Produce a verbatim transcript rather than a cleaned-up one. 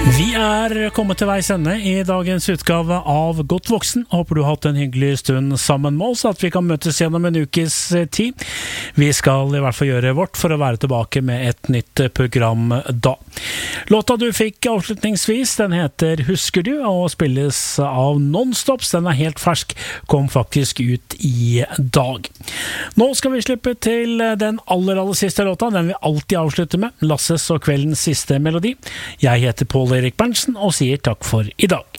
Vi er kommet til veis ende i dagens utgave av Godt voksen. Håper du har hatt en hyggelig stund sammen med oss, at vi kan møtes gjennom en ukes tid. Vi skal i hvert fall gjøre vårt for å være tilbake med et nytt program da. Låta du fikk avslutningsvis, den heter Husker du, og spilles av Nonstops. Den er helt fersk, kom faktisk ut i dag. Nå skal vi slippe til den aller, aller siste låta, den vi alltid avslutter med, Lasses og kveldens siste melodi. Jeg heter Paul Erik Berntsen og sier takk for i dag.